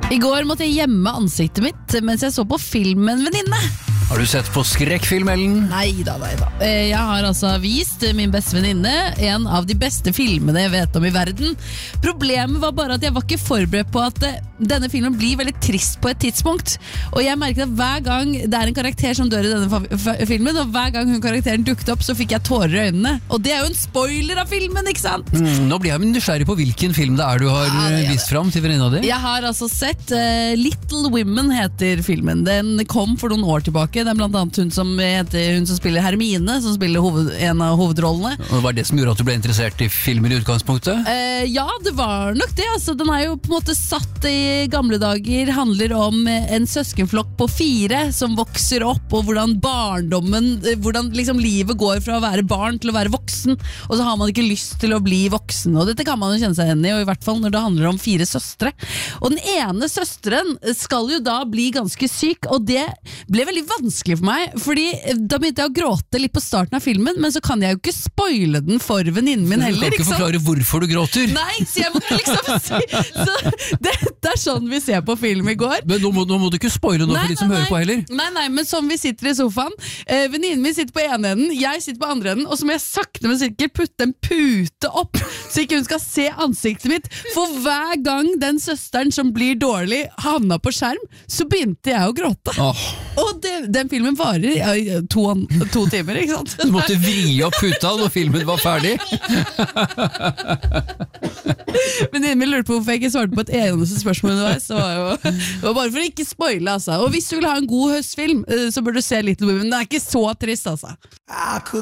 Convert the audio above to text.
I går måtte jeg gjemme ansiktet mitt mens jeg så på film med en venninne. Har du sett på skrekkfilm, Ellen? Neida. Jeg har altså vist min beste venninne en av de beste filmene jeg vet om i verden. Problemet var bare at jeg var ikke forberedt på at denne filmen blir veldig trist på et tidspunkt. Og jeg merket at hver gang det er en karakter som dør i denne filmen, og hver gang hun karakteren dukket opp, så fikk jeg tårer i øynene. Og det er jo en spoiler av filmen, ikke sant? Nå blir jeg nysgjerrig på hvilken film det er du har vist fram til venninna di. Jeg har altså sett Little Women heter filmen. Den kom for noen år tilbake. Det er blant annet hun som spiller Hermine, som spiller en av hovedrollene. Og var det som gjorde at du ble interessert i filmer i utgangspunktet? Ja, det var nok det. Altså, den er jo på en måte satt i gamle dager, handler om en søskenflokk på 4 som vokser opp, og hvordan hvordan liksom livet går fra å være barn til å være voksen, og så har man ikke lyst til å bli voksen. Og dette kan man jo kjenne seg igjen i, og i hvert fall når det handler om 4 søstre. Og den ene søsteren skal jo da bli ganske syk, og det ble veldig vanskelig for meg, fordi da begynte jeg å gråte litt på starten av filmen, men så kan jeg jo ikke spoile den for venninnen min heller. Du kan ikke forklare hvorfor du gråter. Nei, så jeg måtte liksom si så det er sånn vi ser på film i går. Men nå må du ikke spoile noe for de som hører på heller. Nei, men sånn vi sitter i sofaen. Venninnen min sitter på ene enden, jeg sitter på andre enden, og så må jeg sakte, men sikkert putte en pute opp, så ikke hun skal se ansiktet mitt. For hver gang den søsteren som blir dårlig havna på skjerm, så begynte jeg å gråte. Og den filmen varer 2 timer, ikke sant? Du måtte vri opp puta når filmen var ferdig. Venninnen min lurte på hvorfor jeg ikke svarte på et eneste spørsmål underveis. Det var bare for å ikke spoile, altså. Og hvis du vil ha en god høstfilm, så bør du se Little Women. Den er ikke så trist, altså.